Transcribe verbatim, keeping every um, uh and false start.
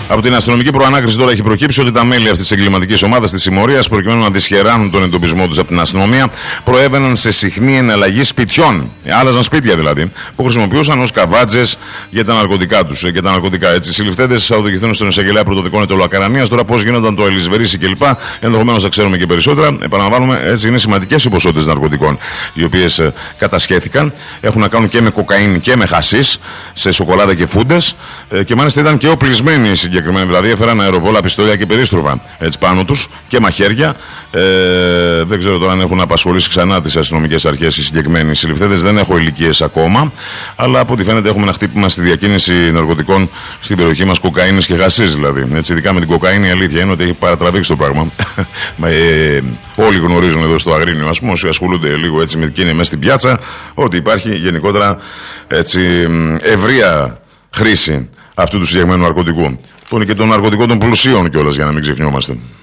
Από την αστυνομική προανάκριση τώρα έχει προκύψει ότι τα μέλη αυτή τη εγκληματική ομάδα τη συμμορία, προκειμένου να δυσχεράνουν τον εντοπισμό του από την αστυνομία, προέβαιναν σε συχνή εναλλαγή σπιτιών. Άλλαζαν σπίτια δηλαδή, που χρησιμοποιούσαν ω καβάτζες για τα ναρκωτικά του. Για τα ναρκωτικά, έτσι. Οι συλληφθέντες θα οδηγηθούν στον εισαγγελέα πρωτοδικών ετωλοακαραμίας. Τώρα, πώς γίνονταν το Ελισβερίσι κλπ. Ενδεχομένως θα ξέρουμε και περισσότερα. Επαναλαμβάνουμε, έτσι είναι σημαντικές οι ποσότητες ναρκωτικών οι οποίες ε, κατασχέθηκαν. Έχουν να κάνουν και με κοκαίνη και με χασίς, σε σοκολάτα και φούντες. Ε, και μάλιστα ήταν και οπλισμένοι οι συγκεκριμένοι. Δηλαδή, έφεραν αεροβόλα, πιστόλια και περίστροφα έτσι πάνω τους και μαχαίρια. Ε, δεν ξέρω τώρα αν έχουν απασχολήσει ξανά τις αστυνομικές αρχές οι συγκεκριμένοι συλληφθέντες. Δεν έχω ηλικίες ακόμα. Αλλά από ό,τι φαίνεται έχουμε ένα χτύπημα στη διακίνηση ναρκωτικών στην περιοχή μας, κοκαίνης και χασίς δηλαδή. Έτσι, ειδικά με την κοκαίνη, η αλήθεια είναι ότι έχει παρατραβήξει το πράγμα. ε, όλοι γνωρίζουν εδώ στο Αγρίνιο, ας πούμε, όσοι ασχολούνται λίγο έτσι με την κίνηση μέσα στην πιάτσα, ότι υπάρχει γενικότερα έτσι, ευρεία χρήση αυτού του συγκεκριμένου ναρκωτικού. Και των ναρκωτικών των πλουσίων κιόλας, για να μην ξεχνιόμαστε.